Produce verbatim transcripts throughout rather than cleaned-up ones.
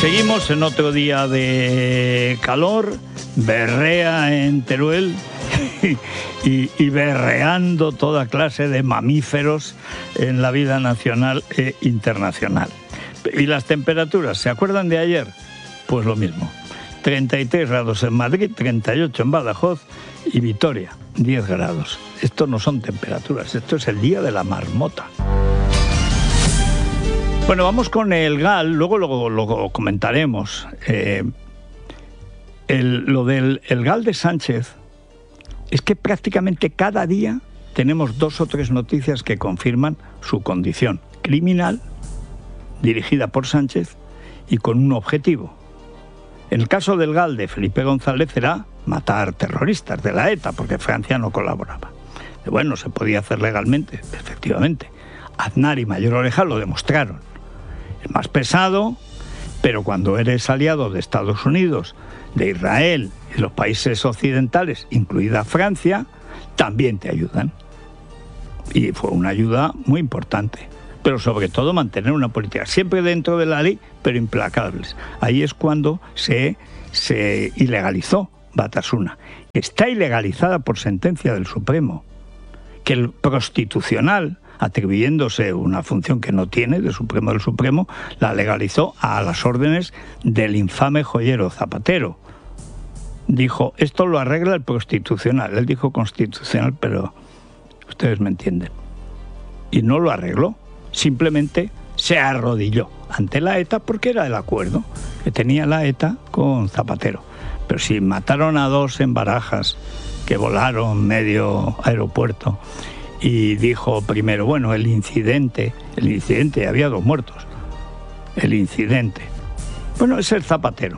Seguimos en otro día de calor, berrea en Teruel y, y berreando toda clase de mamíferos en la vida nacional e internacional. ¿Y las temperaturas? ¿Se acuerdan de ayer? Pues lo mismo. treinta y tres grados en Madrid, treinta y ocho en Badajoz y Vitoria, diez grados. Esto no son temperaturas, esto es el día de la marmota. Bueno, vamos con el GAL, luego lo, lo comentaremos. Eh, el, lo del el GAL de Sánchez es que prácticamente cada día tenemos dos o tres noticias que confirman su condición criminal, dirigida por Sánchez y con un objetivo. En el caso del GAL de Felipe González era matar terroristas de la ETA, porque Francia no colaboraba. Bueno, se podía hacer legalmente, efectivamente. Aznar y Mayor Oreja lo demostraron. El más pesado, pero cuando eres aliado de Estados Unidos, de Israel y los países occidentales, incluida Francia, también te ayudan. Y fue una ayuda muy importante. Pero sobre todo mantener una política siempre dentro de la ley, pero implacables. Ahí es cuando se, se ilegalizó Batasuna. Está ilegalizada por sentencia del Supremo. Que el Constitucional, atribuyéndose una función que no tiene, del Supremo del Supremo, la legalizó a las órdenes del infame joyero Zapatero. Dijo, esto lo arregla el Constitucional. Él dijo Constitucional, pero ustedes me entienden. Y no lo arregló. Simplemente se arrodilló ante la ETA porque era el acuerdo que tenía la ETA con Zapatero. Pero si mataron a dos en Barajas, que volaron medio aeropuerto, y dijo primero, bueno, el incidente, el incidente, había dos muertos, el incidente, bueno, es el Zapatero.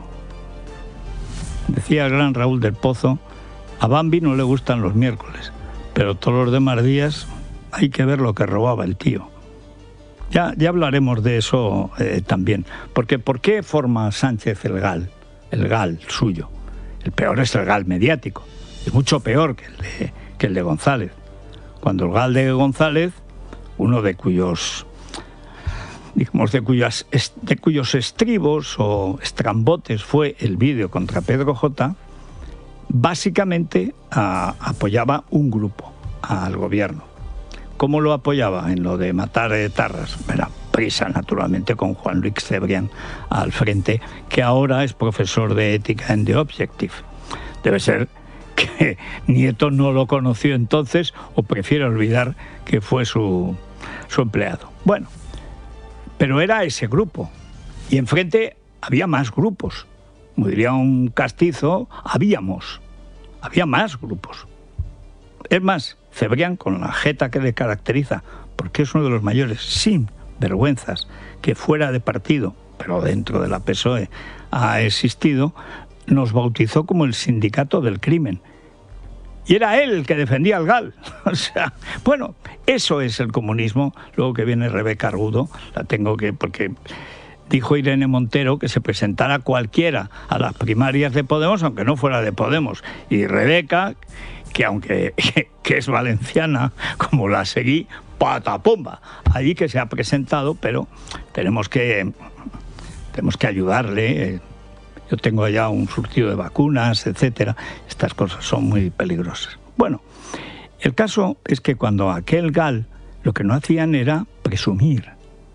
Decía el gran Raúl del Pozo, a Bambi no le gustan los miércoles, pero todos los demás días hay que ver lo que robaba el tío. Ya, ya hablaremos de eso eh, también. Porque ¿por qué forma Sánchez el GAL? El GAL suyo. El peor es el GAL mediático. Es mucho peor que el de, que el de González. Cuando el GAL de González, uno de cuyos, digamos, de cuyas, de cuyos estribos o estrambotes fue el vídeo contra Pedro J, básicamente a, apoyaba un grupo al gobierno. ¿Cómo lo apoyaba? En lo de matar etarras. Era prisa, naturalmente, con Juan Luis Cebrián al frente, que ahora es profesor de ética en The Objective. Debe ser que Nieto no lo conoció entonces o prefiere olvidar que fue su, su empleado. Bueno, pero era ese grupo. Y enfrente había más grupos. Como diría un castizo, habíamos. Había más grupos. Es más, Cebrián, con la jeta que le caracteriza, porque es uno de los mayores sin vergüenzas que fuera de partido, pero dentro de la P S O E ha existido, nos bautizó como el sindicato del crimen. Y era él el que defendía al GAL. O sea, bueno, eso es el comunismo. Luego que viene Rebeca Argudo, la tengo que... porque dijo Irene Montero que se presentara cualquiera a las primarias de Podemos, aunque no fuera de Podemos. Y Rebeca, que aunque que, que es valenciana, como la seguí, patapomba, allí que se ha presentado, pero tenemos que, tenemos que ayudarle. Yo tengo ya un surtido de vacunas, etcétera. Estas cosas son muy peligrosas. Bueno, el caso es que cuando aquel GAL lo que no hacían era presumir.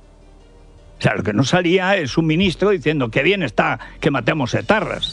O sea, lo que no salía es un ministro diciendo que bien está que matemos etarras.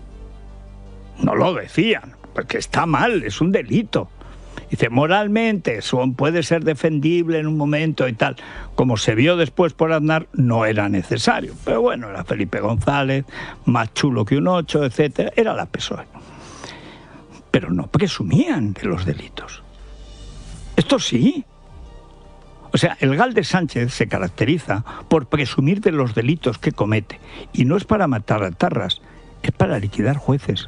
No lo decían, porque está mal, es un delito. Dice, moralmente son, puede ser defendible en un momento y tal. Como se vio después por Aznar, no era necesario. Pero bueno, era Felipe González, más chulo que un ocho, etcétera. Era la P S O E. Pero no presumían de los delitos. Esto sí. O sea, el GAL de Sánchez se caracteriza por presumir de los delitos que comete. Y no es para matar a etarras, es para liquidar jueces.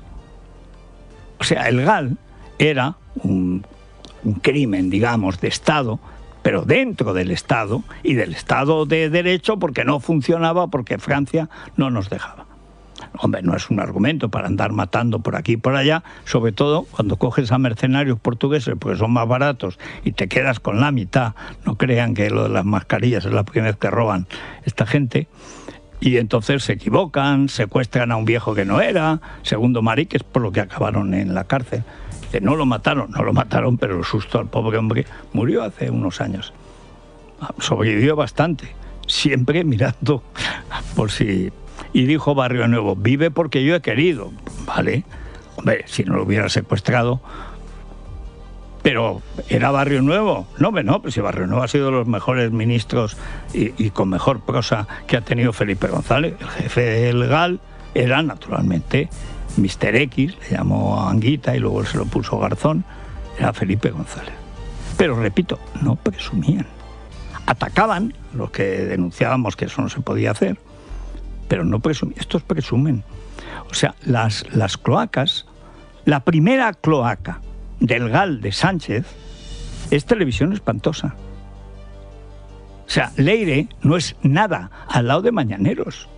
O sea, el GAL era un, un crimen, digamos, de Estado, pero dentro del Estado y del Estado de Derecho, porque no funcionaba, porque Francia no nos dejaba. Hombre, no es un argumento para andar matando por aquí y por allá, sobre todo cuando coges a mercenarios portugueses porque son más baratos y te quedas con la mitad. No crean que lo de las mascarillas es la primera vez que roban esta gente. Y entonces se equivocan, secuestran a un viejo que no era, segundo Marí, que es por lo que acabaron en la cárcel. Dice, no lo mataron, no lo mataron, pero el susto al pobre hombre murió hace unos años. Sobrevivió bastante, siempre mirando por si... Y dijo Barrio Nuevo, vive porque yo he querido. Vale, hombre, si no lo hubiera secuestrado... Pero, ¿era Barrio Nuevo? No, no, pues si Barrio Nuevo ha sido de los mejores ministros y, y con mejor prosa que ha tenido Felipe González. El jefe del G A L era, naturalmente, mister X, le llamó Anguita y luego se lo puso Garzón, era Felipe González. Pero, repito, no presumían. Atacaban, los que denunciábamos que eso no se podía hacer, pero no presumían. Estos presumen. O sea, las, las cloacas, la primera cloaca del G A L de Sánchez es Televisión Espantosa. O sea, Leire no es nada al lado de Mañaneros.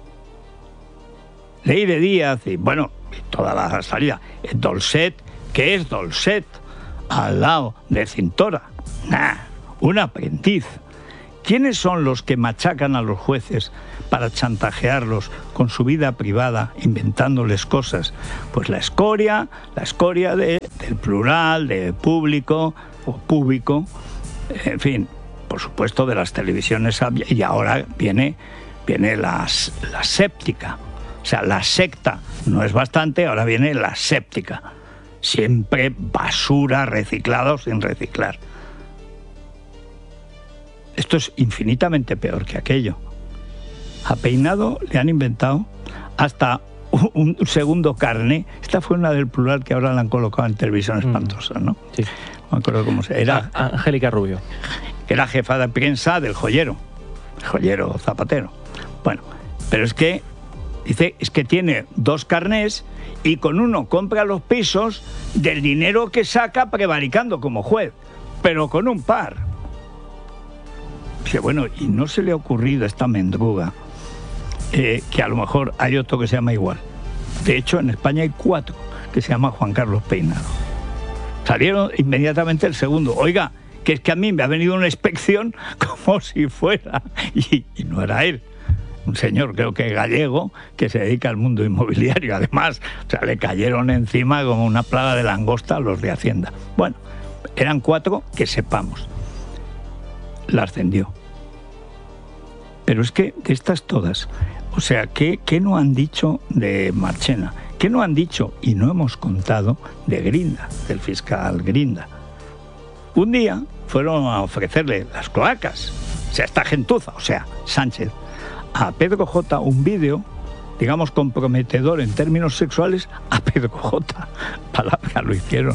Leire Díaz y, bueno, toda la salida. Dolcet, ¿qué es Dolcet? Al lado de Cintora. Nah, un aprendiz. ¿Quiénes son los que machacan a los jueces para chantajearlos con su vida privada, inventándoles cosas? Pues la escoria, la escoria de, del plural, de público o público, en fin, por supuesto de las televisiones, y ahora viene, viene las, la séptica. O sea, la secta no es bastante, ahora viene la séptica. Siempre basura reciclada o sin reciclar. Esto es infinitamente peor que aquello. A Peinado le han inventado hasta un segundo carné. Esta fue una del plural que ahora la han colocado en Televisión Espantosa, ¿no? Sí. No me acuerdo cómo se era. Ah, Angélica Rubio. Era jefa de prensa del joyero. Joyero Zapatero. Bueno, pero es que, dice, es que tiene dos carnés y con uno compra los pisos del dinero que saca prevaricando como juez. Pero con un par. Dice, bueno, y no se le ha ocurrido a esta mendruga eh, que a lo mejor hay otro que se llama igual. De hecho, en España hay cuatro que se llama Juan Carlos Peinado. Salieron inmediatamente el segundo. Oiga, que es que a mí me ha venido una inspección como si fuera, y, y no era él. Un señor, creo que gallego, que se dedica al mundo inmobiliario, además. O sea, le cayeron encima como una plaga de langosta a los de Hacienda. Bueno, eran cuatro que sepamos. La ascendió. Pero es que de estas todas, o sea, ¿qué, qué no han dicho de Marchena? ¿Qué no han dicho y no hemos contado de Grinda, del fiscal Grinda? Un día fueron a ofrecerle las cloacas, o sea, esta gentuza, o sea, Sánchez, a Pedro J un vídeo, digamos, comprometedor en términos sexuales a Pedro J. Palabra lo hicieron.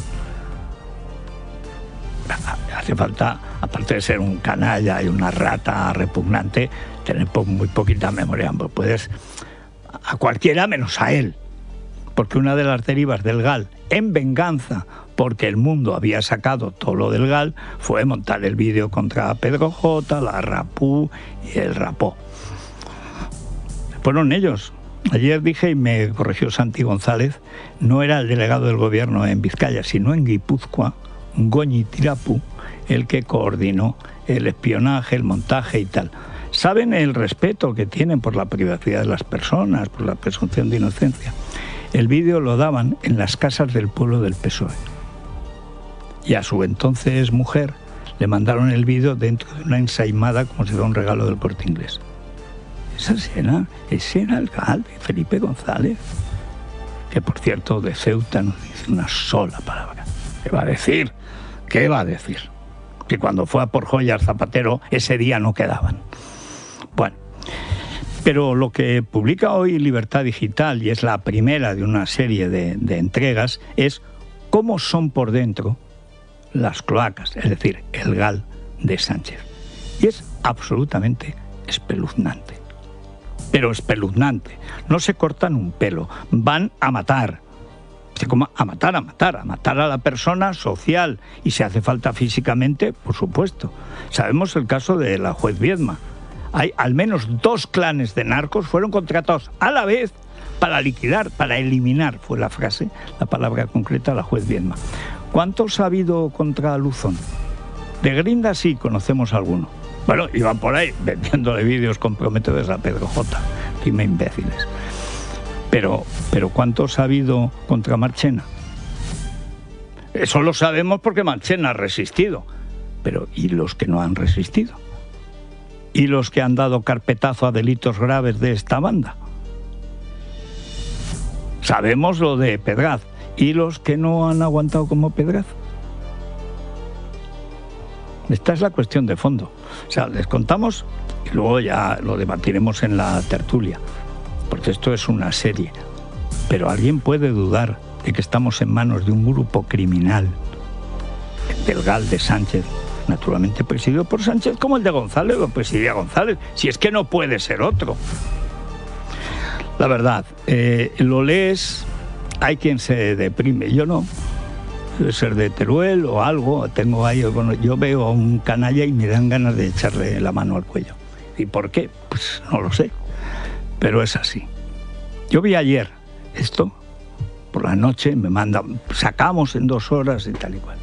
Hace falta, aparte de ser un canalla y una rata repugnante, tener muy poquita memoria. Puedes a cualquiera menos a él. Porque una de las derivas del G A L, en venganza, porque el mundo había sacado todo lo del G A L, fue montar el vídeo contra Pedro J, la Rapú y el Rapó. Fueron ellos. Ayer dije, y me corrigió Santi González, no era el delegado del gobierno en Vizcaya, sino en Guipúzcoa, Goñi Tirapú, el que coordinó el espionaje, el montaje y tal. Saben el respeto que tienen por la privacidad de las personas, por la presunción de inocencia. El vídeo lo daban en las casas del pueblo del P S O E. Y a su entonces mujer le mandaron el vídeo dentro de una ensaimada como si fuera un regalo del Corte Inglés. Esa escena, ese era el G A L de Felipe González, que por cierto de Ceuta no dice una sola palabra. ¿Qué va a decir? ¿Qué va a decir? Que cuando fue a por joyas Zapatero, ese día no quedaban. Bueno, pero lo que publica hoy Libertad Digital, y es la primera de una serie de, de entregas, es cómo son por dentro las cloacas, es decir, el G A L de Sánchez. Y es absolutamente espeluznante. Pero espeluznante. No se cortan un pelo, van a matar. Como a matar, a matar, a matar a la persona social, y si hace falta físicamente, por supuesto. Sabemos el caso de la juez Viedma. Hay al menos dos clanes de narcos fueron contratados a la vez para liquidar, para eliminar, fue la frase, la palabra concreta, la juez Viedma. ¿Cuántos ha habido contra Luzón? De Grinda sí conocemos alguno. Bueno, iban por ahí vendiéndole vídeos comprometedores a Pedro J. encima imbéciles. Pero, pero ¿cuántos ha habido contra Marchena? Eso lo sabemos porque Marchena ha resistido. Pero ¿y los que no han resistido? ¿Y los que han dado carpetazo a delitos graves de esta banda? Sabemos lo de Pedraz. ¿Y los que no han aguantado como Pedraz? Esta es la cuestión de fondo. O sea, les contamos y luego ya lo debatiremos en la tertulia, porque esto es una serie. Pero ¿alguien puede dudar de que estamos en manos de un grupo criminal, del Gal de Sánchez, naturalmente presidido por Sánchez, como el de González lo presidía González? Si es que no puede ser otro. La verdad, eh, lo lees, hay quien se deprime, yo no. Debe ser de Teruel o algo, tengo ahí, bueno, yo veo a un canalla y me dan ganas de echarle la mano al cuello. ¿Y por qué? Pues no lo sé, pero es así. Yo vi ayer esto, por la noche, me mandan, sacamos en dos horas y tal y cual.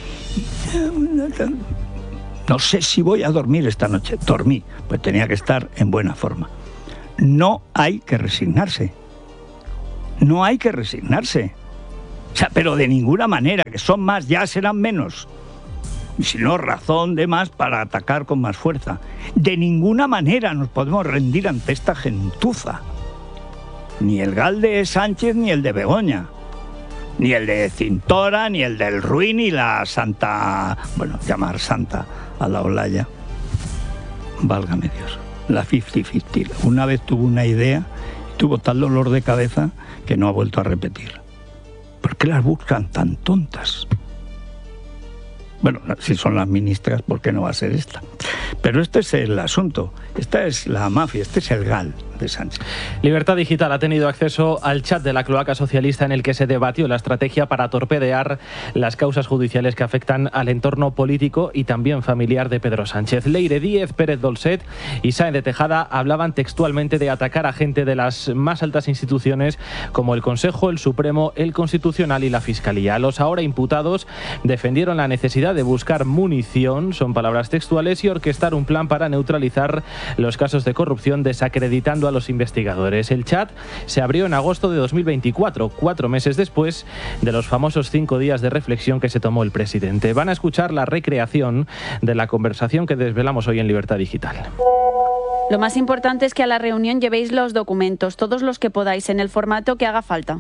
No sé si voy a dormir esta noche. Dormí, pues tenía que estar en buena forma. No hay que resignarse. No hay que resignarse. O sea, pero de ninguna manera, que son más, ya serán menos. Y si no, razón de más para atacar con más fuerza. De ninguna manera nos podemos rendir ante esta gentuza. Ni el Gal de Sánchez ni el de Begoña. Ni el de Cintora, ni el del Ruiz, ni la Santa... Bueno, llamar Santa a la Olaya. Válgame Dios. La cincuenta cincuenta. Una vez tuvo una idea, tuvo tal dolor de cabeza que no ha vuelto a repetir. ¿Por qué las buscan tan tontas? Bueno, si son las ministras, ¿por qué no va a ser esta? Pero este es el asunto. Esta es la mafia, este es el Gal de Sánchez. Libertad Digital ha tenido acceso al chat de la cloaca socialista en el que se debatió la estrategia para torpedear las causas judiciales que afectan al entorno político y también familiar de Pedro Sánchez. Leire Díez, Pérez Dolcet y Sáenz de Tejada hablaban textualmente de atacar a gente de las más altas instituciones como el Consejo, el Supremo, el Constitucional y la Fiscalía. Los ahora imputados defendieron la necesidad de buscar munición, son palabras textuales, y orquestar un plan para neutralizar los casos de corrupción desacreditando a los investigadores. El chat se abrió en agosto de dos mil veinticuatro, cuatro meses después de los famosos cinco días de reflexión que se tomó el presidente. Van a escuchar la recreación de la conversación que desvelamos hoy en Libertad Digital. Lo más importante es que a la reunión llevéis los documentos, todos los que podáis, en el formato que haga falta.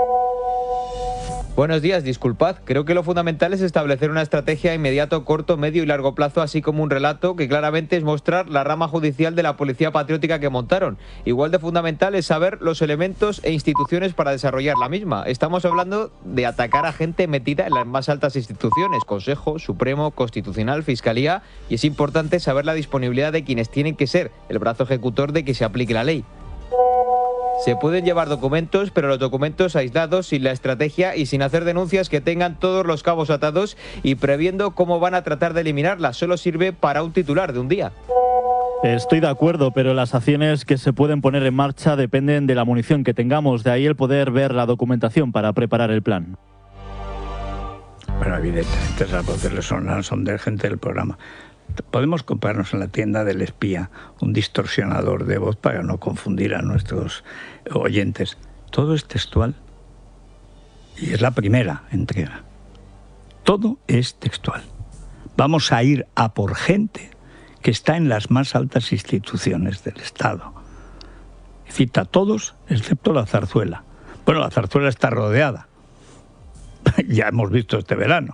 Buenos días, disculpad. Creo que lo fundamental es establecer una estrategia a inmediato, corto, medio y largo plazo, así como un relato que claramente es mostrar la rama judicial de la policía patriótica que montaron. Igual de fundamental es saber los elementos e instituciones para desarrollar la misma. Estamos hablando de atacar a gente metida en las más altas instituciones, Consejo, Supremo, Constitucional, Fiscalía, y es importante saber la disponibilidad de quienes tienen que ser el brazo ejecutor de que se aplique la ley. Se pueden llevar documentos, pero los documentos aislados, sin la estrategia y sin hacer denuncias que tengan todos los cabos atados y previendo cómo van a tratar de eliminarlas, solo sirve para un titular de un día. Estoy de acuerdo, pero las acciones que se pueden poner en marcha dependen de la munición que tengamos, de ahí el poder ver la documentación para preparar el plan. Bueno, evidentemente esas voces le son, son de gente del programa. Podemos comprarnos en la tienda del espía un distorsionador de voz para no confundir a nuestros oyentes. Todo es textual y es la primera entrega. Todo es textual. Vamos a ir a por gente que está en las más altas instituciones del Estado. Cita a todos excepto la Zarzuela. Bueno, la Zarzuela está rodeada. Ya hemos visto este verano.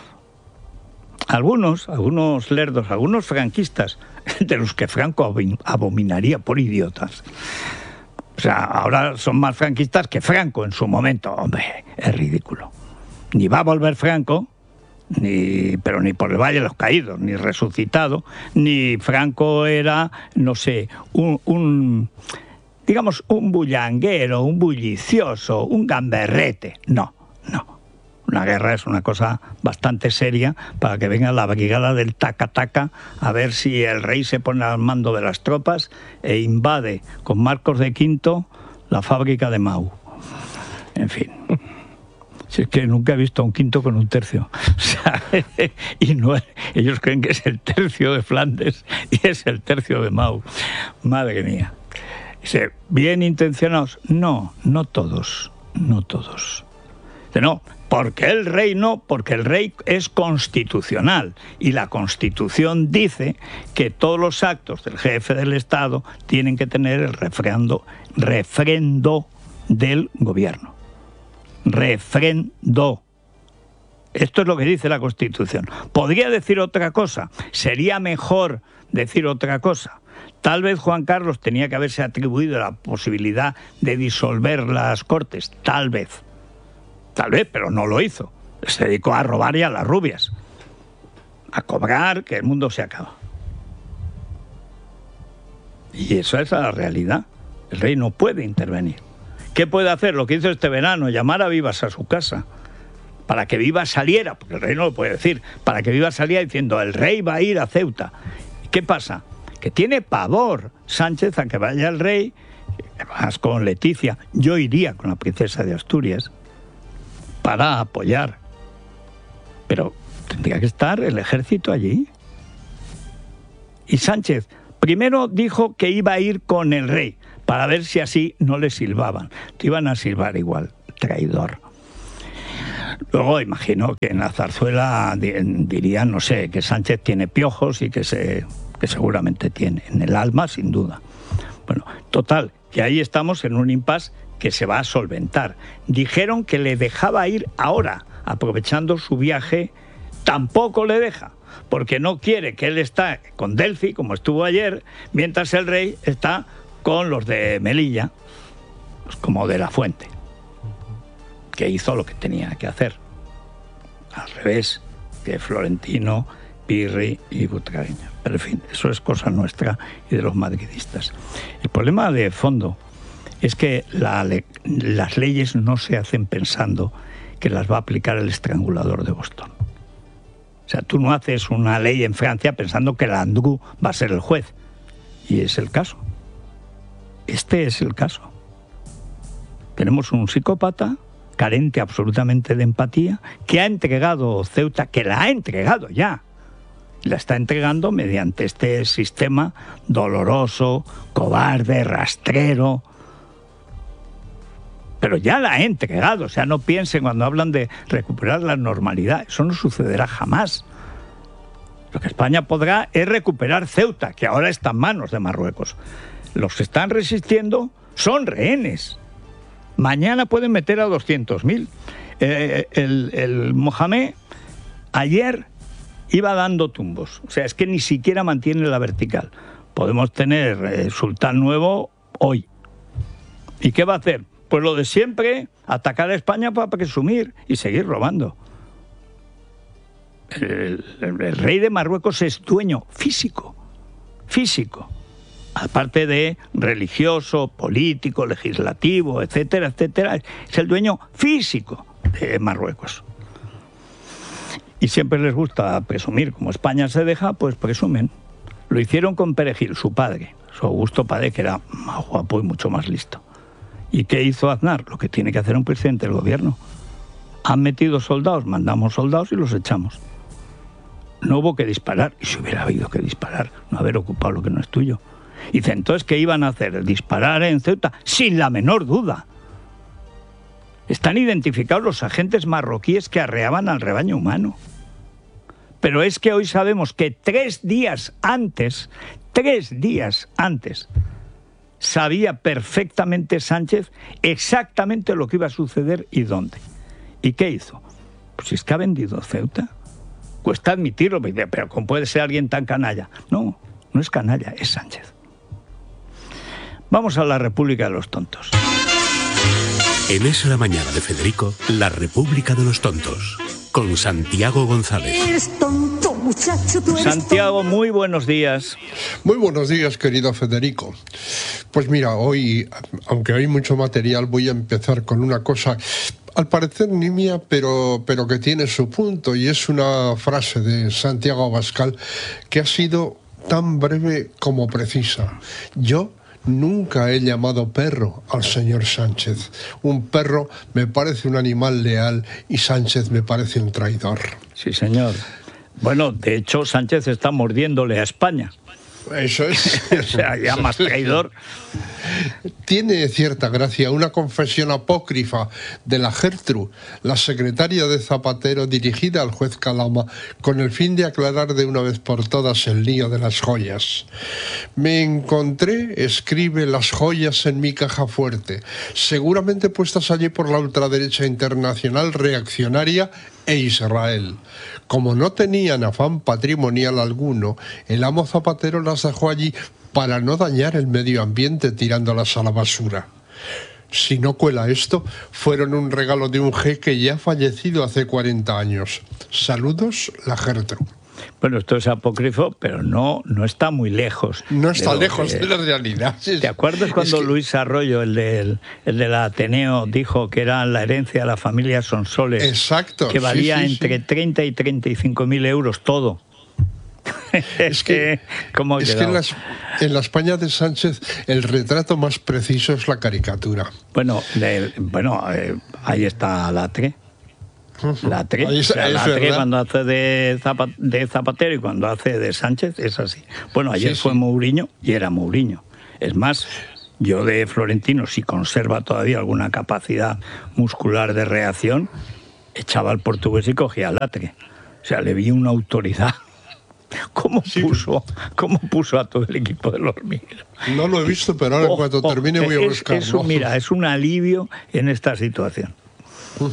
Algunos, algunos lerdos, algunos franquistas, de los que Franco abominaría por idiotas. O sea, ahora son más franquistas que Franco en su momento. Hombre, es ridículo. Ni va a volver Franco, ni, pero ni por el Valle de los Caídos, ni resucitado, ni Franco era, no sé, un, un digamos, un bullanguero, un bullicioso, un gamberrete. No, no. Una guerra es una cosa bastante seria para que venga la brigada del taca-taca a ver si el rey se pone al mando de las tropas e invade con Marcos de Quinto la fábrica de Mau. En fin. Si es que nunca he visto a un quinto con un tercio. O sea, y no, ellos creen que es el tercio de Flandes y es el tercio de Mau. Madre mía. Dice, ¿bien intencionados? No, no todos, no todos. Dice, no, porque el rey no, porque el rey es constitucional y la Constitución dice que todos los actos del jefe del Estado tienen que tener el refrendo, refrendo del gobierno. Refrendo. Esto es lo que dice la Constitución. ¿Podría decir otra cosa? ¿Sería mejor decir otra cosa? Tal vez Juan Carlos tenía que haberse atribuido la posibilidad de disolver las Cortes. Tal vez. Tal vez, pero no lo hizo. Se dedicó a robar y a las rubias. A cobrar, que el mundo se acaba. Y eso es la realidad. El rey no puede intervenir. ¿Qué puede hacer? Lo que hizo este verano, llamar a Vivas a su casa. Para que Vivas saliera, porque el rey no lo puede decir, para que Vivas saliera diciendo, el rey va a ir a Ceuta. ¿Qué pasa? Que tiene pavor Sánchez a que vaya el rey, además con Leticia. Yo iría con la princesa de Asturias para apoyar. Pero tendría que estar el ejército allí. Y Sánchez primero dijo que iba a ir con el rey, para ver si así no le silbaban. Te iban a silbar igual, traidor. Luego imagino que en la zarzuela dirían, no sé, que Sánchez tiene piojos y que, se, que seguramente tiene, en el alma sin duda. Bueno, total, que ahí estamos en un impasse que se va a solventar. Dijeron que le dejaba ir ahora, aprovechando su viaje, tampoco le deja, porque no quiere que él está con Delphi, como estuvo ayer, mientras el rey está con los de Melilla, pues como de la Fuente, que hizo lo que tenía que hacer. Al revés que Florentino, Pirri y Butragueño. Pero en fin, eso es cosa nuestra y de los madridistas. El problema de fondo es que la le- las leyes no se hacen pensando que las va a aplicar el estrangulador de Boston. O sea, tú no haces una ley en Francia pensando que Landru va a ser el juez. Y es el caso. Este es el caso. Tenemos un psicópata carente absolutamente de empatía, que ha entregado Ceuta, que la ha entregado ya. La está entregando mediante este sistema doloroso, cobarde, rastrero. Pero ya la ha entregado. O sea, no piensen cuando hablan de recuperar la normalidad. Eso no sucederá jamás. Lo que España podrá es recuperar Ceuta, que ahora está en manos de Marruecos. Los que están resistiendo son rehenes. Mañana pueden meter a doscientos mil. Eh, el, el Mohamed ayer iba dando tumbos. O sea, es que ni siquiera mantiene la vertical. Podemos tener eh, sultán nuevo hoy. ¿Y qué va a hacer? Pues lo de siempre, atacar a España para presumir y seguir robando. El, el, el rey de Marruecos es dueño físico, físico. Aparte de religioso, político, legislativo, etcétera, etcétera, es el dueño físico de Marruecos. Y siempre les gusta presumir, como España se deja, pues presumen. Lo hicieron con Perejil, su padre, su Augusto Padre, que era más guapo y mucho más listo. ¿Y qué hizo Aznar? Lo que tiene que hacer un presidente del gobierno. Han metido soldados, mandamos soldados y los echamos. No hubo que disparar, y si hubiera habido que disparar, no haber ocupado lo que no es tuyo. Y dice, entonces, ¿qué iban a hacer? Disparar en Ceuta, sin la menor duda. Están identificados los agentes marroquíes que arreaban al rebaño humano. Pero es que hoy sabemos que tres días antes, tres días antes, sabía perfectamente Sánchez exactamente lo que iba a suceder y dónde. ¿Y qué hizo? Pues es que ha vendido Ceuta. Cuesta admitirlo, pero ¿cómo puede ser alguien tan canalla? No, no es canalla, es Sánchez. Vamos a la República de los Tontos. En Es la Mañana de Federico, la República de los Tontos, con Santiago González. Eres tonto, muchacho, tú eres Santiago, tonto. muy buenos días. Muy buenos días, querido Federico. Pues mira, hoy, aunque hay mucho material, voy a empezar con una cosa, al parecer nimia, pero, pero que tiene su punto, y es una frase de Santiago Abascal que ha sido tan breve como precisa. Yo nunca he llamado perro al señor Sánchez. Un perro me parece un animal leal y Sánchez me parece un traidor. Sí, señor. Bueno, de hecho, Sánchez está mordiéndole a España. Eso es. O sea, ya más traidor. Tiene cierta gracia una confesión apócrifa de la Gertrude, la secretaria de Zapatero, dirigida al juez Calama, con el fin de aclarar de una vez por todas el lío de las joyas. Me encontré, escribe, las joyas en mi caja fuerte, seguramente puestas allí por la ultraderecha internacional reaccionaria e Israel. Como no tenían afán patrimonial alguno, el amo Zapatero las dejó allí para no dañar el medio ambiente tirándolas a la basura. Si no cuela esto, fueron un regalo de un jeque ya fallecido hace cuarenta años. Saludos, la Gertrude. Bueno, esto es apócrifo, pero no, no está muy lejos. No está de lejos que, de la realidad. ¿Te acuerdas cuando es que... Luis Arroyo, el del, el del Ateneo, dijo que era la herencia de la familia Sonsoles? Exacto. Que valía sí, sí, entre sí. treinta y treinta y cinco mil euros todo. Es que, ¿Cómo es que en, la, en la España de Sánchez el retrato más preciso es la caricatura. Bueno, de, bueno eh, ahí está Latre. Latre, Ahí es, o sea, es Latre cuando hace de, Zapat, de Zapatero y cuando hace de Sánchez es así. Bueno, ayer sí, fue sí. Mourinho y era Mourinho. Es más, yo de Florentino, si conserva todavía alguna capacidad muscular de reacción, echaba al portugués y cogía a Latre. O sea, le vi una autoridad. ¿Cómo puso, ¿Cómo puso a todo el equipo del Hormiguero? No lo he visto, pero ahora oh, en cuanto oh, termine voy a es, buscarlo. Eso, mira, es un alivio en esta situación. Uh-huh.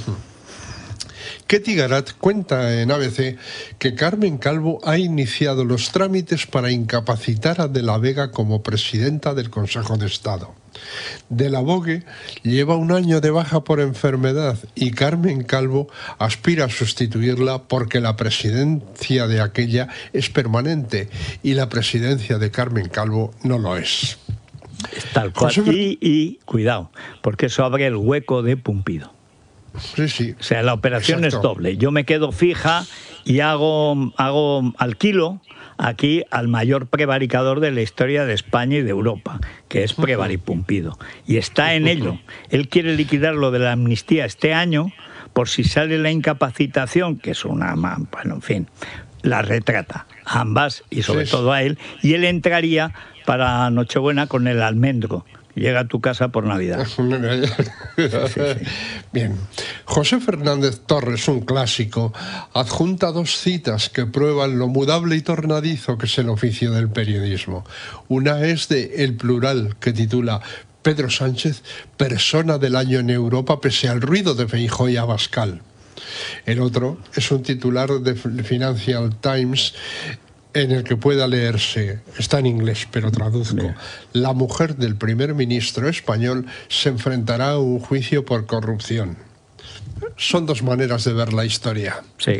Ketty Garat cuenta en A B C que Carmen Calvo ha iniciado los trámites para incapacitar a De la Vega como presidenta del Consejo de Estado. De la Vogue lleva un año de baja por enfermedad y Carmen Calvo aspira a sustituirla porque la presidencia de aquella es permanente y la presidencia de Carmen Calvo no lo es. Tal cual. Y, y cuidado, porque eso abre el hueco de Pumpido. Sí, sí. O sea, la operación Exacto. es doble. Yo me quedo fija y hago, hago alquilo aquí al mayor prevaricador de la historia de España y de Europa, que es Prevaripumpido. Y está en ello. Él quiere liquidar lo de la amnistía este año por si sale la incapacitación, que es una... Bueno, en fin, la retrata a ambas y sobre sí. todo a él. Y él entraría para Nochebuena con el almendro. Llega a tu casa por Navidad. Sí, sí, sí. Bien. José Fernández Torres, un clásico, adjunta dos citas que prueban lo mudable y tornadizo que es el oficio del periodismo. Una es de El Plural, que titula Pedro Sánchez, persona del año en Europa pese al ruido de Feijóo y Abascal. El otro es un titular de Financial Times en el que pueda leerse, está en inglés, pero traduzco. Bien. La mujer del primer ministro español se enfrentará a un juicio por corrupción. Son dos maneras de ver la historia. Sí.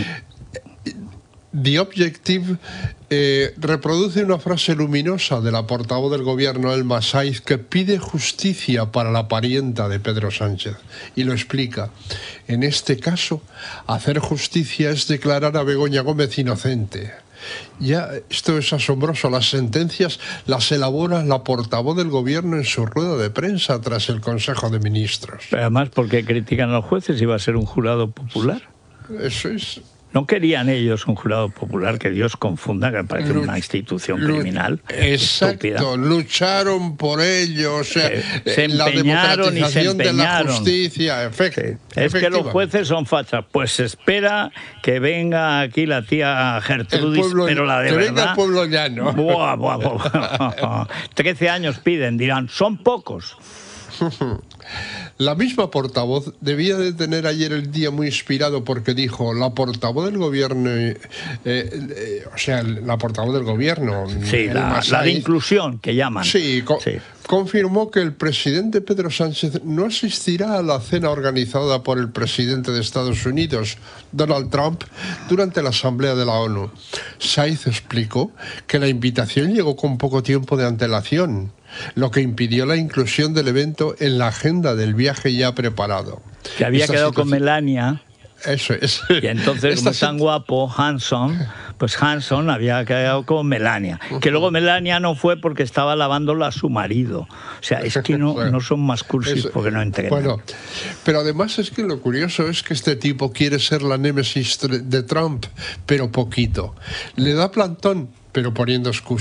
The Objective eh, reproduce una frase luminosa de la portavoz del gobierno, Elma Saiz, que pide justicia para la parienta de Pedro Sánchez. Y lo explica. En este caso, hacer justicia es declarar a Begoña Gómez inocente. Ya, esto es asombroso. Las sentencias las elabora la portavoz del gobierno en su rueda de prensa tras el Consejo de Ministros. Pero además, porque critican a los jueces, iba a ser un jurado popular. Eso es. No querían ellos un jurado popular, que Dios confunda, que parece Luch, una institución criminal. Exacto, estúpida. Lucharon por ello, o sea, se, se la democratización de la justicia. Efect, sí. Es que los jueces son fachas. Pues se espera que venga aquí la tía Gertrudis, pueblo, pero la de que verdad. venga el pueblo llano. Buah, buah, buah. Trece años piden, dirán, son pocos. La misma portavoz debía de tener ayer el día muy inspirado porque dijo, la portavoz del gobierno, eh, eh, o sea, la portavoz del gobierno... Sí, la, la de inclusión, que llaman. Sí, co sí, confirmó que el presidente Pedro Sánchez no asistirá a la cena organizada por el presidente de Estados Unidos, Donald Trump, durante la Asamblea de la ONU. Saiz explicó que la invitación llegó con poco tiempo de antelación, lo que impidió la inclusión del evento en la agenda del viaje ya preparado. Que había Esta quedado situación... con Melania. Eso es. Y entonces, como es tan guapo, Hanson, pues Hanson había quedado con Melania. Que luego Melania no fue porque estaba lavándola a su marido. O sea, es que no, bueno, no son más cursis eso, porque no entrenan. Bueno, pero además es que lo curioso es que este tipo quiere ser la némesis de Trump, pero poquito. Le da plantón, pero poniendo excusa.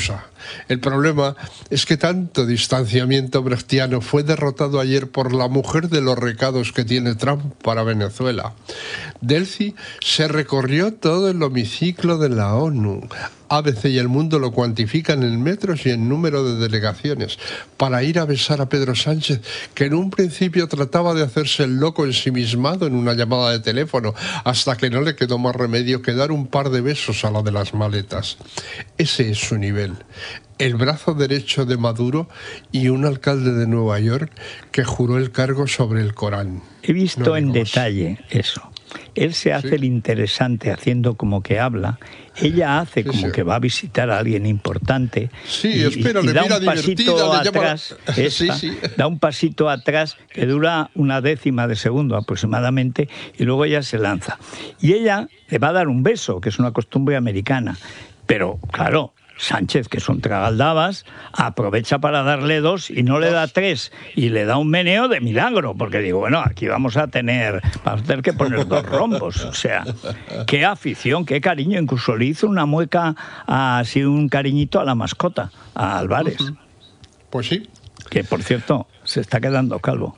El problema es que tanto distanciamiento brechtiano fue derrotado ayer por la mujer de los recados que tiene Trump para Venezuela. Delcy se recorrió todo el hemiciclo de la ONU. A B C y El Mundo lo cuantifican en metros y en número de delegaciones para ir a besar a Pedro Sánchez, que en un principio trataba de hacerse el loco ensimismado en una llamada de teléfono, hasta que no le quedó más remedio que dar un par de besos a la de las maletas. Ese es su nivel. El brazo derecho de Maduro y un alcalde de Nueva York que juró el cargo sobre el Corán. He visto No en digo más. detalle eso. Él se hace Sí. el interesante haciendo como que habla. Ella hace Sí, como sí. que va a visitar a alguien importante. Sí, y, espera, y le da mira un pasito divertida, le llama- atrás. Sí, esta, sí. Da un pasito atrás que dura una décima de segundo aproximadamente y luego ella se lanza. Y ella le va a dar un beso, que es una costumbre americana. Pero, claro, Sánchez, que es un tragaldabas, aprovecha para darle dos y no le da tres. Y le da un meneo de milagro, porque digo, bueno, aquí vamos a tener, vamos a tener que poner dos rombos. O sea, qué afición, qué cariño. Incluso le hizo una mueca, así un cariñito a la mascota, a Álvarez, Pues sí. que por cierto, se está quedando calvo.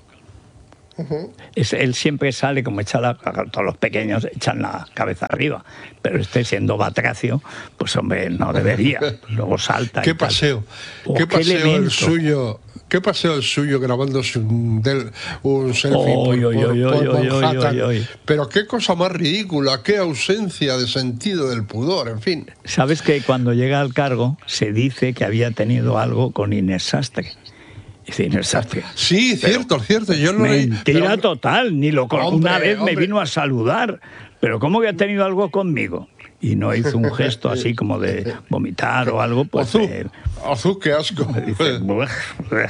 Es, él siempre sale como echa la, todos los pequeños echan la cabeza arriba, pero este siendo batracio, pues hombre, no debería. Luego salta. ¿Qué y tal. paseo? Oh, ¿Qué qué paseo el elemento. suyo? ¿Qué paseo el suyo grabándose un, del, un selfie Oy, por, oy, por- oy, por oy, oy, Manhattan? oy, oy. Pero qué cosa más ridícula, qué ausencia de sentido del pudor, en fin. Sabes que cuando llega al cargo se dice que había tenido algo con Inés Sastre. Dice Inés Sastre. Sí, cierto, cierto. Yo lo leí. Mentira pero- total, ni lo con... Hombre, Una vez me hombre. vino a saludar, pero ¿cómo que ha tenido algo conmigo? Y no hizo un gesto así como de vomitar o algo, pues Azul, eh, azul, qué asco. dice, "Bueh, bueh".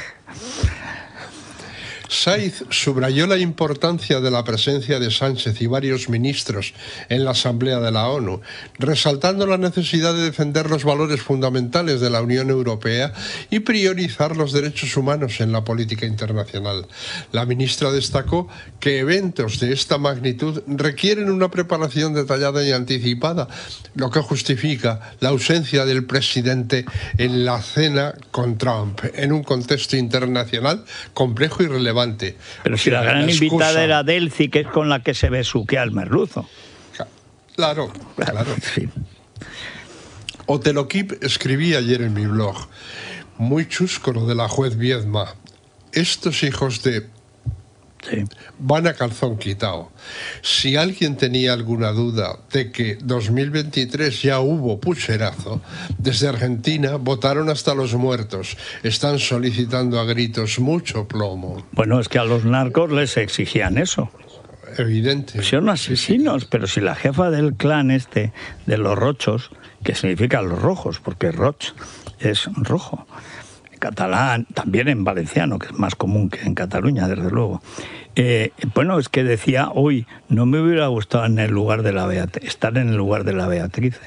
Saiz subrayó la importancia de la presencia de Sánchez y varios ministros en la Asamblea de la ONU, resaltando la necesidad de defender los valores fundamentales de la Unión Europea y priorizar los derechos humanos en la política internacional. La ministra destacó que eventos de esta magnitud requieren una preparación detallada y anticipada, lo que justifica la ausencia del presidente en la cena con Trump, en un contexto internacional complejo y relevante. Pero si la gran excusa- invitada era Delcy, que es con la que se besuquea al merluzo. Claro, claro. Sí. Otelokip escribí ayer en mi blog. Muy chusco lo de la juez Viedma. Estos hijos de... Sí. van a calzón quitado. Si alguien tenía alguna duda de que dos mil veintitrés ya hubo pucherazo, desde Argentina votaron hasta los muertos. Están solicitando a gritos mucho plomo. Bueno, es que a los narcos les exigían eso. Evidente. Son asesinos, pero si la jefa del clan este, de los rochos, que significa los rojos, porque roch es rojo, en catalán, también en valenciano, que es más común que en Cataluña, desde luego. Eh, bueno, es que decía hoy, no me hubiera gustado en el lugar de la Beat- estar en el lugar de la Beatriz.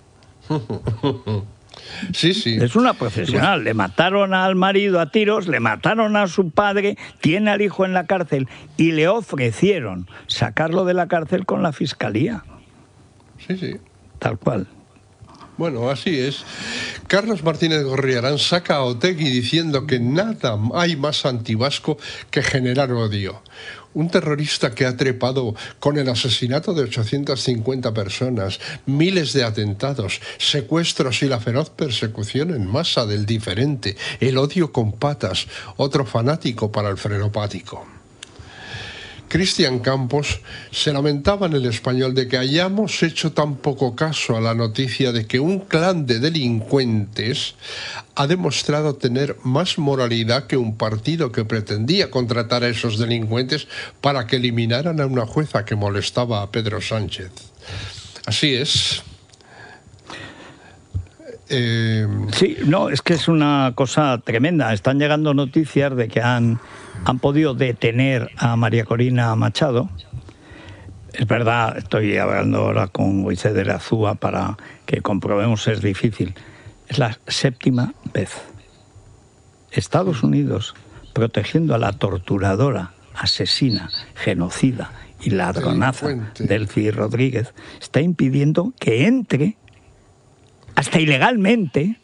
Sí, sí. Es una profesional. Le mataron al marido a tiros, le mataron a su padre, tiene al hijo en la cárcel y le ofrecieron sacarlo de la cárcel con la fiscalía. Sí, sí. Tal cual. Bueno, así es. Carlos Martínez Gorriarán saca a Otegi diciendo que nada hay más antivasco que generar odio. Un terrorista que ha trepado con el asesinato de ochocientas cincuenta personas, miles de atentados, secuestros y la feroz persecución en masa del diferente, el odio con patas, otro fanático para el frenopático. Cristian Campos se lamentaba en El Español de que hayamos hecho tan poco caso a la noticia de que un clan de delincuentes ha demostrado tener más moralidad que un partido que pretendía contratar a esos delincuentes para que eliminaran a una jueza que molestaba a Pedro Sánchez. Así es. Eh, Sí, no, es que es una cosa tremenda. Están llegando noticias de que han, han podido detener a María Corina Machado. Es verdad, estoy hablando ahora con Moisés de la Zúa para que comprobemos, es difícil. Es la séptima vez. Estados Unidos, protegiendo a la torturadora, asesina, genocida y ladronaza Delincuente. Delcy Rodríguez, está impidiendo que entre hasta ilegalmente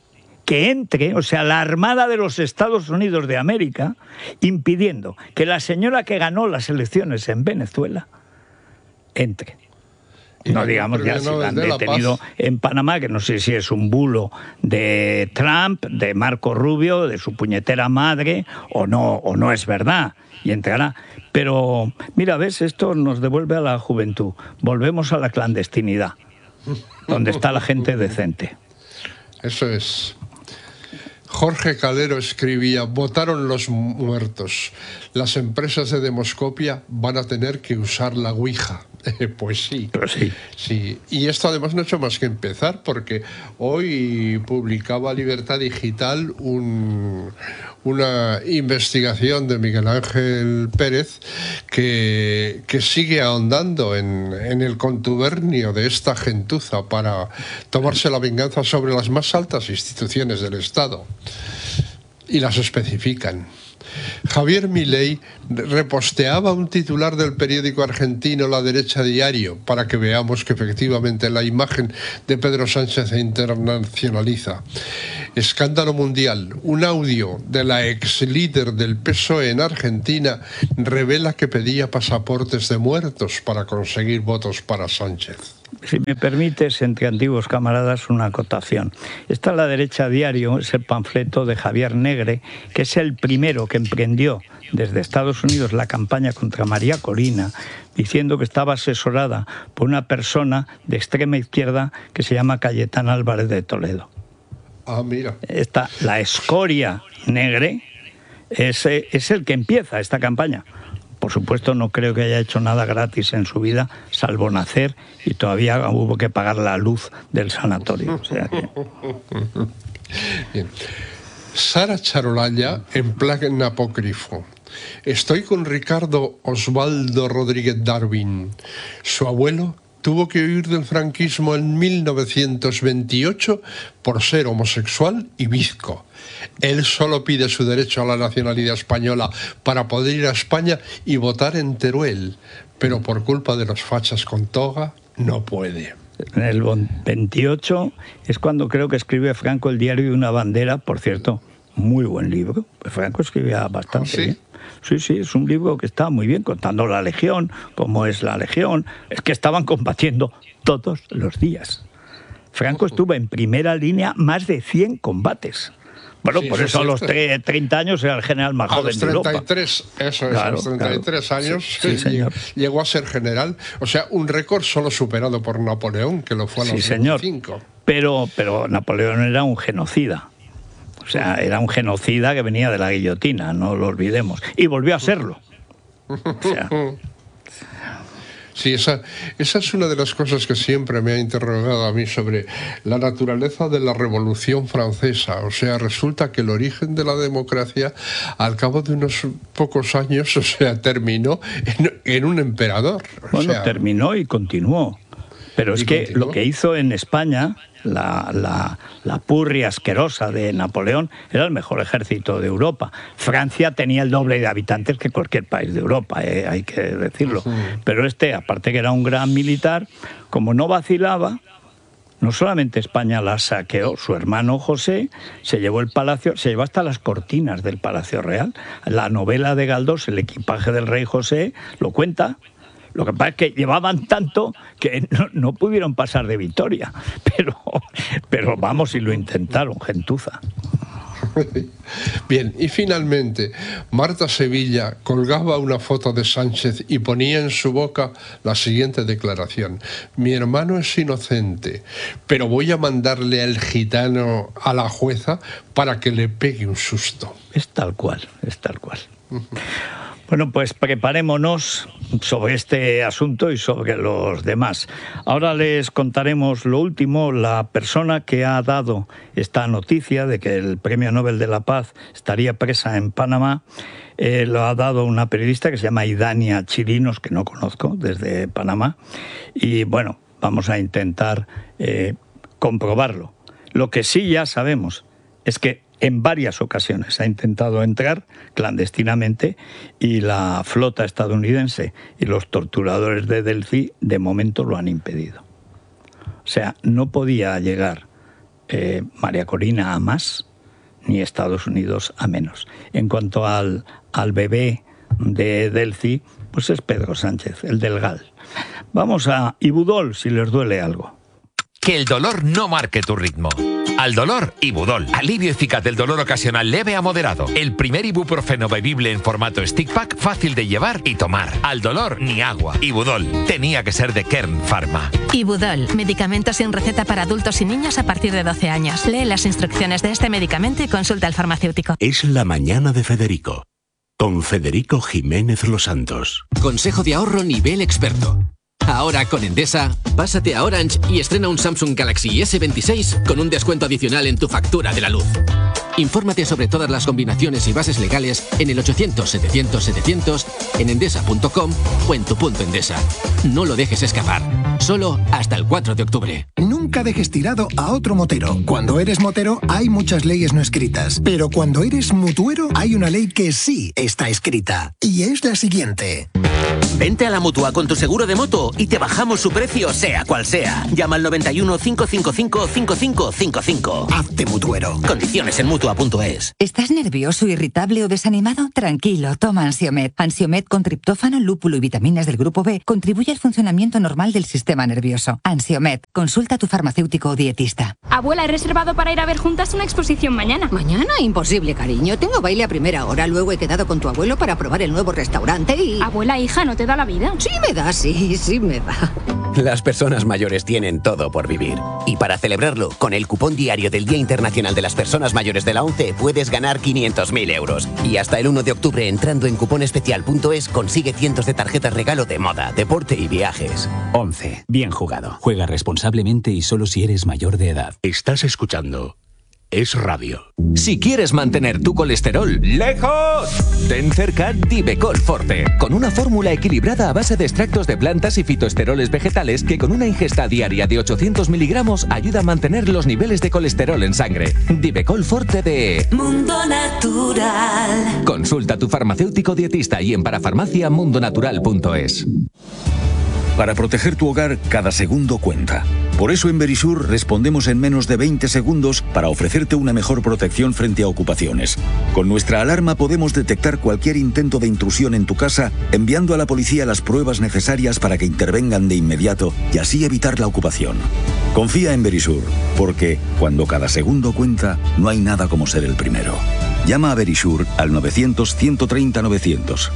que entre, o sea, la Armada de los Estados Unidos de América, impidiendo que la señora que ganó las elecciones en Venezuela entre. No digamos ya si la han detenido en Panamá, que no sé si es un bulo de Trump, de Marco Rubio, de su puñetera madre, o no, o no es verdad, y entrará. Pero, mira, ves, esto nos devuelve a la juventud. Volvemos a la clandestinidad, donde está la gente decente. Eso es. Jorge Calero escribía: votaron los muertos. Las empresas de demoscopia van a tener que usar la Ouija. Pues sí, Pero sí. sí. Y esto además no ha hecho más que empezar, porque hoy publicaba Libertad Digital un, una investigación de Miguel Ángel Pérez que, que sigue ahondando en, en el contubernio de esta gentuza para tomarse la venganza sobre las más altas instituciones del Estado. Y las especifican. Javier Milei reposteaba un titular del periódico argentino La Derecha Diario para que veamos que efectivamente la imagen de Pedro Sánchez se internacionaliza. Escándalo mundial. Un audio de la ex líder del P S O E en Argentina revela que pedía pasaportes de muertos para conseguir votos para Sánchez. Si me permites, entre antiguos camaradas, una acotación. Está La Derecha Diario, es el panfleto de Javier Negre, que es el primero que emprendió desde Estados Unidos la campaña contra María Corina, diciendo que estaba asesorada por una persona de extrema izquierda que se llama Cayetana Álvarez de Toledo. Ah, mira. Esta, la escoria Negre es, es el que empieza esta campaña. Por supuesto, no creo que haya hecho nada gratis en su vida, salvo nacer, y todavía hubo que pagar la luz del sanatorio. O sea que... Bien. Sara Charolalla, en plan apócrifo. Estoy con Ricardo Osvaldo Rodríguez Darwin. Su abuelo tuvo que huir del franquismo en mil novecientos veintiocho por ser homosexual y bizco. Él solo pide su derecho a la nacionalidad española para poder ir a España y votar en Teruel, pero por culpa de los fachas con toga no puede. En el veintiocho es cuando creo que escribe Franco El diario de una bandera, por cierto, muy buen libro. Franco escribía bastante ¿Ah, sí? bien. Sí, sí, es un libro que está muy bien, contando la Legión, cómo es la Legión. Es que estaban combatiendo todos los días. Franco estuvo en primera línea más de cien combates. Bueno, sí, por eso, eso a los tre treinta años era el general más a joven los de Europa. treinta y tres, eso es, claro, a los treinta y tres claro. años sí, sí, llegó a ser general. O sea, un récord solo superado por Napoleón, que lo fue a los sí, señor. veinticinco. Pero, pero Napoleón era un genocida. O sea, era un genocida que venía de la guillotina, no lo olvidemos. Y volvió a serlo. O sea... Sí, esa, esa es una de las cosas que siempre me ha interrogado a mí sobre la naturaleza de la Revolución Francesa. O sea, resulta que el origen de la democracia, al cabo de unos pocos años, o sea, terminó en, en un emperador. O bueno, sea, terminó y continuó. Pero es ¿y que continuó? Lo que hizo en España, la, la, la purria asquerosa de Napoleón, era el mejor ejército de Europa. Francia tenía el doble de habitantes que cualquier país de Europa, eh, hay que decirlo. Uh-huh. Pero este, aparte que era un gran militar, como no vacilaba, no solamente España la saqueó, su hermano José se llevó el palacio, se llevó hasta las cortinas del Palacio Real. La novela de Galdós, El equipaje del rey José, lo cuenta. Lo que pasa es que llevaban tanto que no, no pudieron pasar de victoria. Pero, pero vamos, y lo intentaron, gentuza. Bien, y finalmente, Marta Sevilla colgaba una foto de Sánchez y ponía en su boca la siguiente declaración: mi hermano es inocente, pero voy a mandarle al gitano a la jueza para que le pegue un susto. Es tal cual, es tal cual. Uh-huh. Bueno, pues preparémonos sobre este asunto y sobre los demás. Ahora les contaremos lo último. La persona que ha dado esta noticia de que el Premio Nobel de la Paz estaría presa en Panamá, eh, lo ha dado una periodista que se llama Idania Chirinos, que no conozco, desde Panamá. Y bueno, vamos a intentar eh, comprobarlo. Lo que sí ya sabemos es que en varias ocasiones ha intentado entrar clandestinamente y la flota estadounidense y los torturadores de Delphi de momento lo han impedido. O sea, no podía llegar eh, María Corina a más, ni Estados Unidos a menos. En cuanto al, al bebé de Delcy, pues es Pedro Sánchez, el del Gal. Vamos a Ibudol, si les duele algo. Que el dolor no marque tu ritmo. Al dolor, Ibudol. Alivio eficaz del dolor ocasional leve a moderado. El primer ibuprofeno bebible en formato stick pack, fácil de llevar y tomar. Al dolor, ni agua. Ibudol. Tenía que ser de Kern Pharma. Ibudol. Medicamento sin receta para adultos y niños a partir de doce años. Lee las instrucciones de este medicamento y consulta al farmacéutico. Es la mañana de Federico. Con Federico Jiménez Los Santos. Consejo de ahorro nivel experto. Ahora con Endesa, pásate a Orange y estrena un Samsung Galaxy ese veintiséis con un descuento adicional en tu factura de la luz. Infórmate sobre todas las combinaciones y bases legales en el ochocientos setecientos setecientos, en endesa punto com o en tu punto Endesa. No lo dejes escapar. Solo hasta el cuatro de octubre. Nunca dejes tirado a otro motero. Cuando eres motero hay muchas leyes no escritas, pero cuando eres mutuero hay una ley que sí está escrita. Y es la siguiente. Vente a la Mutua con tu seguro de moto y te bajamos su precio sea cual sea. Llama al noventa y uno, cinco cinco cinco, cinco cinco cinco cinco. Hazte mutuero. Condiciones en mutua punto es. ¿Estás nervioso, irritable o desanimado? Tranquilo, toma Ansiomet. Ansiomet con triptófano, lúpulo y vitaminas del grupo B contribuye al funcionamiento normal del sistema nervioso. Ansiomet, consulta a tu farmacéutico o dietista. Abuela, he reservado para ir a ver juntas una exposición mañana. ¿Mañana? Imposible, cariño. Tengo baile a primera hora, luego he quedado con tu abuelo para probar el nuevo restaurante y... Abuela, hija, ¿no te da la vida? Sí me da, sí, sí me da. Las personas mayores tienen todo por vivir. Y para celebrarlo, con el cupón diario del Día Internacional de las Personas Mayores de la ONCE puedes ganar quinientos mil euros. Y hasta el uno de octubre, entrando en cuponespecial punto es, consigue cientos de tarjetas regalo de moda, deporte y viajes. ONCE. Bien jugado. Juega responsablemente y solo si eres mayor de edad. Estás escuchando Es Radio. Si quieres mantener tu colesterol lejos, ten cerca Divecol Forte, con una fórmula equilibrada a base de extractos de plantas y fitoesteroles vegetales que con una ingesta diaria de ochocientos miligramos ayuda a mantener los niveles de colesterol en sangre. Divecol Forte de Mundo Natural. Consulta a tu farmacéutico dietista y en parafarmacia mundo natural punto es. Para proteger tu hogar, cada segundo cuenta. Por eso en Verisur respondemos en menos de veinte segundos para ofrecerte una mejor protección frente a ocupaciones. Con nuestra alarma podemos detectar cualquier intento de intrusión en tu casa, enviando a la policía las pruebas necesarias para que intervengan de inmediato y así evitar la ocupación. Confía en Verisur, porque cuando cada segundo cuenta, no hay nada como ser el primero. Llama a Verisur al novecientos, ciento treinta, novecientos.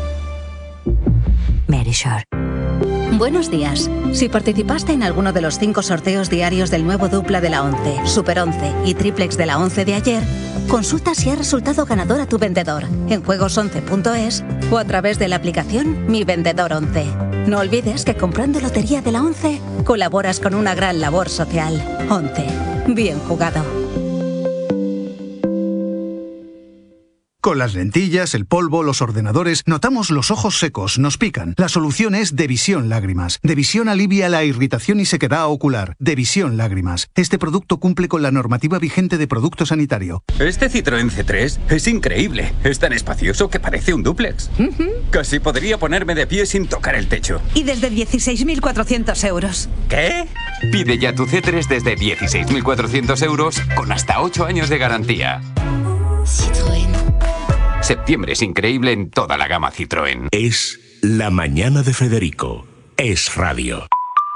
Verisur. Buenos días. Si participaste en alguno de los cinco sorteos diarios del nuevo dupla de la ONCE, Super once y Triplex de la ONCE de ayer, consulta si ha resultado ganador a tu vendedor en juegos once punto es o a través de la aplicación Mi Vendedor once. No olvides que comprando Lotería de la ONCE colaboras con una gran labor social. ONCE. Bien jugado. Con las lentillas, el polvo, los ordenadores, notamos los ojos secos, nos pican. La solución es Devisión Lágrimas. Devisión alivia la irritación y sequedad ocular. Devisión Lágrimas. Este producto cumple con la normativa vigente de producto sanitario. Este Citroën C tres es increíble. Es tan espacioso que parece un dúplex. Uh-huh. Casi podría ponerme de pie sin tocar el techo. Y desde dieciséis mil cuatrocientos euros. ¿Qué? Pide ya tu C tres desde dieciséis mil cuatrocientos euros con hasta ocho años de garantía. Citroën. Septiembre es increíble en toda la gama Citroën. Es la mañana de Federico. Es Radio.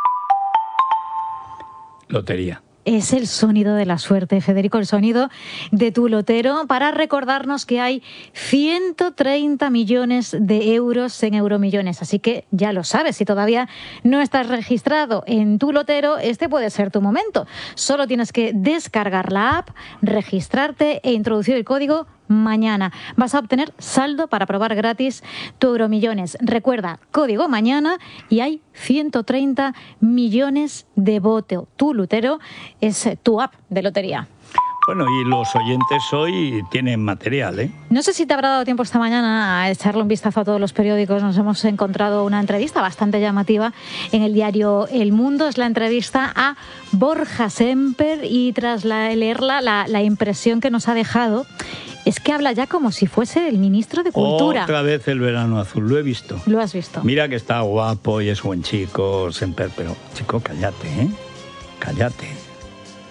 Lotería. Es el sonido de la suerte, Federico, el sonido de tu lotero, para recordarnos que hay ciento treinta millones de euros en Euromillones. Así que ya lo sabes, si todavía no estás registrado en tu lotero, este puede ser tu momento. Solo tienes que descargar la app, registrarte e introducir el código mañana. Vas a obtener saldo para probar gratis tu Euromillones. Recuerda, código mañana y hay ciento treinta millones de voto. Tu lotero es tu app de lotería. Bueno, y los oyentes hoy tienen material, ¿eh? No sé si te habrá dado tiempo esta mañana a echarle un vistazo a todos los periódicos. Nos hemos encontrado una entrevista bastante llamativa en el diario El Mundo. Es la entrevista a Borja Semper y tras la, leerla, la, la impresión que nos ha dejado es que habla ya como si fuese el ministro de Cultura. Otra vez el verano azul, lo he visto. Lo has visto. Mira que está guapo y es buen chico, Semper, pero chico, cállate, ¿eh? Cállate.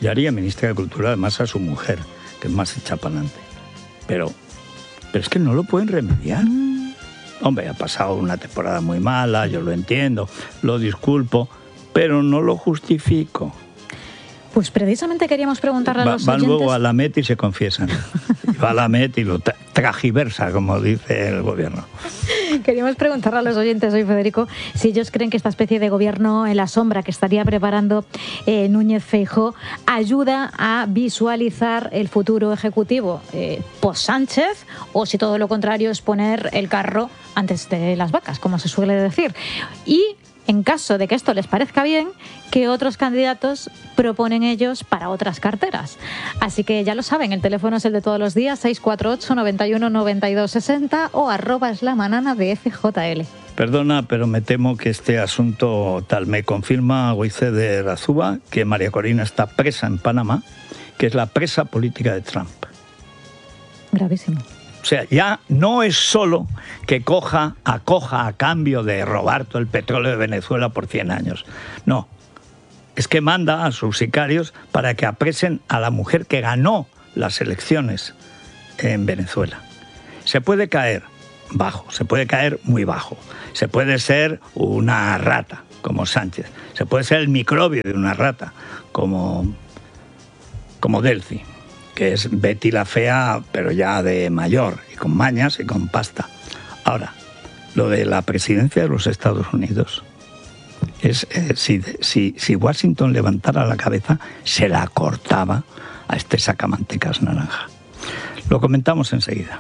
Yo haría ministra de Cultura además a su mujer, que es más hecha para adelante. Pero, pero es que no lo pueden remediar. Mm. Hombre, ha pasado una temporada muy mala, yo lo entiendo, lo disculpo, pero no lo justifico. Pues precisamente queríamos preguntarle a los Va, van oyentes... luego a la Met y se confiesan. Y va a la Met y lo tra tragiversa, como dice el gobierno. Queríamos preguntarle a los oyentes hoy, Federico, si ellos creen que esta especie de gobierno en la sombra que estaría preparando eh, Núñez Feijóo ayuda a visualizar el futuro ejecutivo eh, post-Sánchez, o si todo lo contrario es poner el carro antes de las vacas, como se suele decir. Y en caso de que esto les parezca bien, ¿qué otros candidatos proponen ellos para otras carteras? Así que ya lo saben, el teléfono es el de todos los días, seis cuatro ocho, noventa y uno, noventa y dos, sesenta o arroba es la manana de F J L. Perdona, pero me temo que este asunto tal me confirma Goize de Razúa que María Corina está presa en Panamá, que es la presa política de Trump. Gravísimo. O sea, ya no es solo que coja, acoja a cambio de robar todo el petróleo de Venezuela por cien años. No, es que manda a sus sicarios para que apresen a la mujer que ganó las elecciones en Venezuela. Se puede caer bajo, se puede caer muy bajo. Se puede ser una rata, como Sánchez. Se puede ser el microbio de una rata, como, como Delcy, que es Betty la fea, pero ya de mayor, y con mañas y con pasta. Ahora, lo de la presidencia de los Estados Unidos, es eh, si, si, si Washington levantara la cabeza, se la cortaba a este sacamantecas naranja. Lo comentamos enseguida.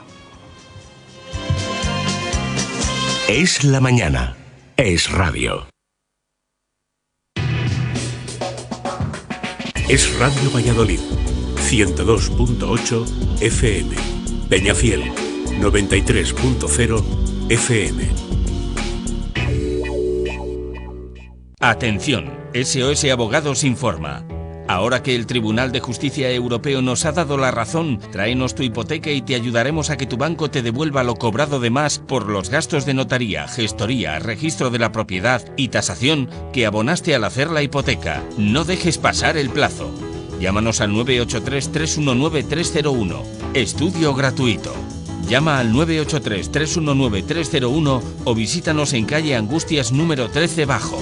Es la mañana. Es radio. Es Radio Valladolid. ciento dos punto ocho F M. Peñafiel, noventa y tres punto cero F M. Atención, S O S Abogados informa. Ahora que el Tribunal de Justicia Europeo nos ha dado la razón, tráenos tu hipoteca y te ayudaremos a que tu banco te devuelva lo cobrado de más por los gastos de notaría, gestoría, registro de la propiedad y tasación que abonaste al hacer la hipoteca. No dejes pasar el plazo. Llámanos al nueve ocho tres, tres uno nueve, tres cero uno. Estudio gratuito. Llama al nueve ocho tres, tres uno nueve, tres cero uno o visítanos en calle Angustias número trece Bajo.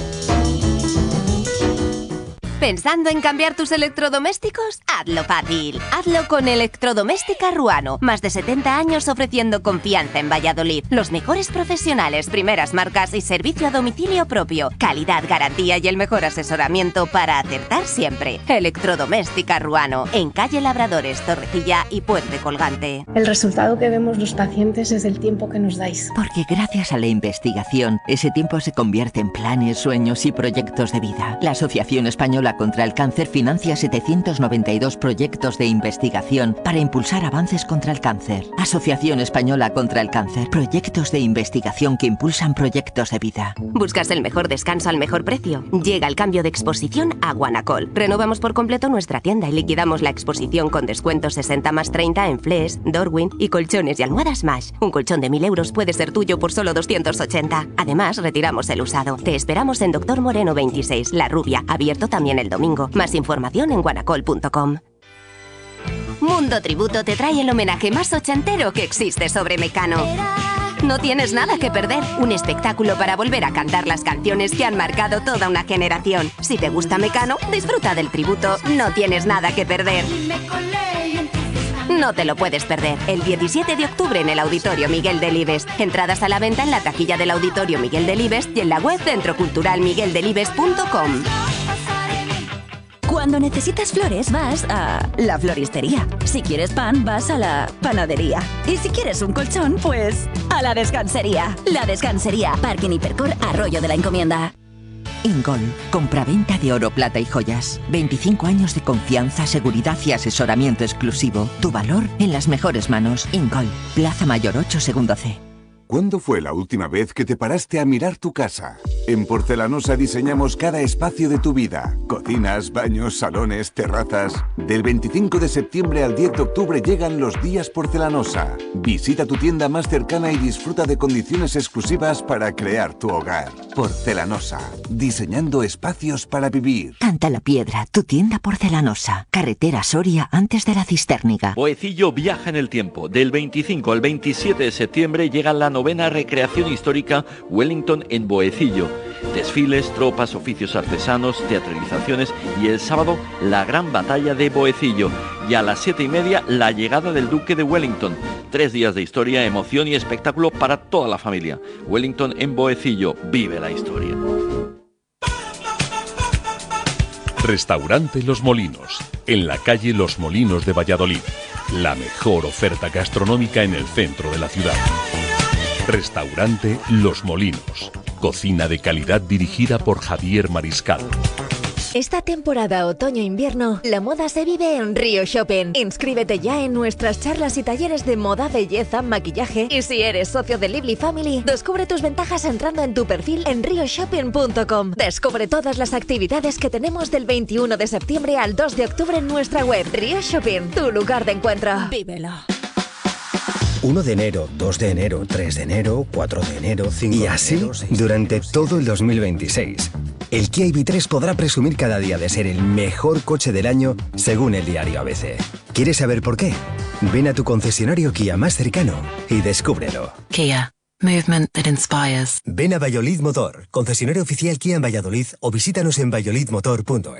¿Pensando en cambiar tus electrodomésticos? Hazlo fácil. Hazlo con Electrodoméstica Ruano. Más de setenta años ofreciendo confianza en Valladolid. Los mejores profesionales, primeras marcas y servicio a domicilio propio. Calidad, garantía y el mejor asesoramiento para acertar siempre. Electrodoméstica Ruano. En calle Labradores, Torrecilla y Puente Colgante. El resultado que vemos los pacientes es el tiempo que nos dais. Porque gracias a la investigación, ese tiempo se convierte en planes, sueños y proyectos de vida. La Asociación Española contra el Cáncer financia setecientos noventa y dos proyectos de investigación para impulsar avances contra el cáncer. Asociación Española contra el Cáncer. Proyectos de investigación que impulsan proyectos de vida. ¿Buscas el mejor descanso al mejor precio? Llega el cambio de exposición a Guanacol. Renovamos por completo nuestra tienda y liquidamos la exposición con descuento sesenta más treinta en Flex, Dorwin y colchones y almohadas Smash. Un colchón de mil euros puede ser tuyo por solo doscientos ochenta. Además, retiramos el usado. Te esperamos en Doctor Moreno veintiséis, La Rubia, abierto también el domingo. Más información en guanacol punto com. Mundo Tributo te trae el homenaje más ochentero que existe sobre Mecano. No tienes nada que perder. Un espectáculo para volver a cantar las canciones que han marcado toda una generación. Si te gusta Mecano, disfruta del tributo. No tienes nada que perder. No te lo puedes perder. El diecisiete de octubre en el Auditorio Miguel Delibes. Entradas a la venta en la taquilla del Auditorio Miguel Delibes y en la web centro cultural miguel delibes punto com. Cuando necesitas flores vas a la floristería. Si quieres pan vas a la panadería. Y si quieres un colchón, pues a la descansería. La Descansería, Parking Hipercor, Arroyo de la Encomienda. Ingol, compraventa de oro, plata y joyas. veinticinco años de confianza, seguridad y asesoramiento exclusivo. Tu valor en las mejores manos. Ingol, Plaza Mayor ocho, segundo C. ¿Cuándo fue la última vez que te paraste a mirar tu casa? En Porcelanosa diseñamos cada espacio de tu vida. Cocinas, baños, salones, terrazas. Del veinticinco de septiembre al diez de octubre llegan los días Porcelanosa. Visita tu tienda más cercana y disfruta de condiciones exclusivas para crear tu hogar. Porcelanosa. Diseñando espacios para vivir. Canta la Piedra, tu tienda porcelanosa. Carretera Soria antes de la Cistérniga. Boecillo viaja en el tiempo. Del veinticinco al veintisiete de septiembre llega la novena recreación histórica Wellington en Boecillo. Desfiles, tropas, oficios artesanos, teatralizaciones y el sábado la gran batalla de Boecillo. Y a las siete y media la llegada del Duque de Wellington. Tres días de historia, emoción y espectáculo para toda la familia. Wellington en Boecillo, vive la historia. Restaurante Los Molinos, en la calle Los Molinos de Valladolid. La mejor oferta gastronómica en el centro de la ciudad. Restaurante Los Molinos. Cocina de calidad dirigida por Javier Mariscal. Esta temporada otoño-invierno, la moda se vive en Río Shopping. Inscríbete ya en nuestras charlas y talleres de moda, belleza, maquillaje. Y si eres socio de Lively Family, descubre tus ventajas entrando en tu perfil en rio shopping punto com. Descubre todas las actividades que tenemos del veintiuno de septiembre al dos de octubre en nuestra web. Río Shopping, tu lugar de encuentro. Vívelo. uno de enero, dos de enero, tres de enero, cuatro de enero, cinco de enero... Y así durante todo el dos mil veintiséis. El Kia I V tres podrá presumir cada día de ser el mejor coche del año según el diario A B C. ¿Quieres saber por qué? Ven a tu concesionario Kia más cercano y descúbrelo. Kia. Movement that inspires. Ven a Valladolid Motor, concesionario oficial Kia en Valladolid o visítanos en valladolid motor punto es.